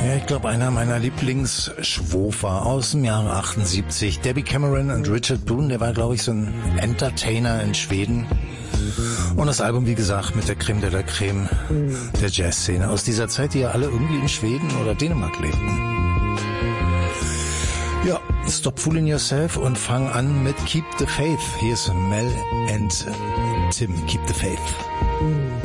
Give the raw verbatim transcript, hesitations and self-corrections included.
Ja, ich glaube, einer meiner Lieblingsschwofer aus dem Jahre achtundsiebzig. Debbie Cameron und Richard Boone, der war, glaube ich, so ein Entertainer in Schweden. Und das Album, wie gesagt, mit der Creme de la Creme der Jazzszene aus dieser Zeit, die ja alle irgendwie in Schweden oder Dänemark lebten. Ja, Stop Fooling Yourself und fang an mit Keep the Faith. Hier ist Mel and Tim, Keep the Faith.